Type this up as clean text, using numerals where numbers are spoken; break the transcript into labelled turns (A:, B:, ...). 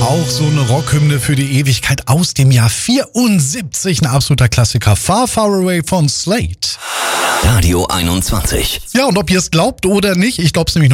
A: Auch so eine Rockhymne für die Ewigkeit aus dem Jahr 74. Ein absoluter Klassiker. Far, Far Away von Slade.
B: Radio 21.
A: Ja, und ob ihr es glaubt oder nicht, ich glaube es nämlich